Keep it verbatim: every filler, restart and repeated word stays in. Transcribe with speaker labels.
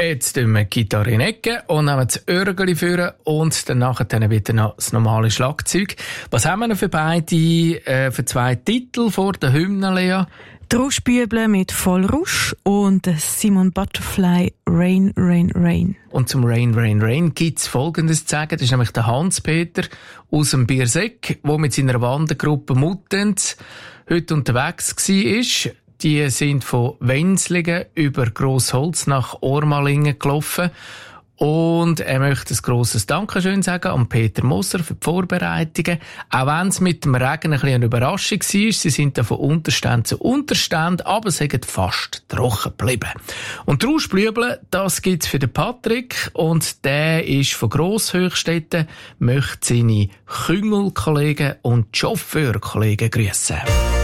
Speaker 1: Jetzt tun wir die Gitarre in die Ecke und nehmen das Örgeli führen und dann nachher dann wieder noch das normale Schlagzeug. Was haben wir noch für beide, äh, für zwei Titel vor der Hymne, Lea?
Speaker 2: Druschbüble mit Voll Rusch und Simon Butterfly Rain, Rain, Rain.
Speaker 1: Und zum Rain, Rain, Rain gibt's Folgendes zu sagen. Das ist nämlich der Hans-Peter aus dem Bierseck, der mit seiner Wandergruppe Muttenz heute unterwegs war. Die sind von Wenzlingen über Grossholz nach Ohrmalingen gelaufen. Und er möchte ein grosses Dankeschön sagen an Peter Moser für die Vorbereitungen. Auch wenn es mit dem Regen ein bisschen eine Überraschung war, sie sind da von Unterstand zu Unterstand, aber sie sind fast trocken geblieben. Und Rauschblüble, das gibt's für den Patrick und der ist von Grosshöchstetten, möchte seine Küngelkollegen und Chauffeurkollegen grüßen.